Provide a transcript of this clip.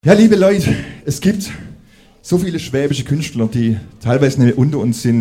Ja, liebe Leute, es gibt so viele schwäbische Künstler, die teilweise nicht mehr unter uns sind.